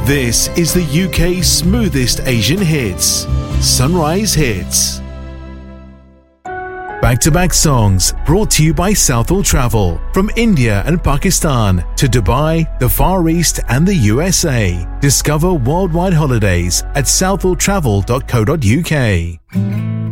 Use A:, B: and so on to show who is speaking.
A: This is the UK's smoothest Asian hits, Sunrise Hits. Back-to-back songs brought to you by Southall Travel. From India and Pakistan to Dubai, the Far East and the USA. Discover worldwide holidays at southalltravel.co.uk.